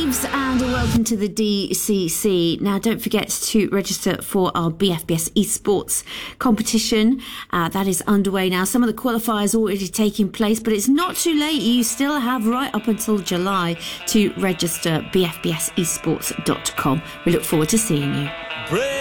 Eves and welcome to the DCC. Now don't forget to register for our BFBS esports competition. That is underway now. Some of the qualifiers already taking place, but it's not too late. You still have right up until July to register. BFBSesports.com. We look forward to seeing you.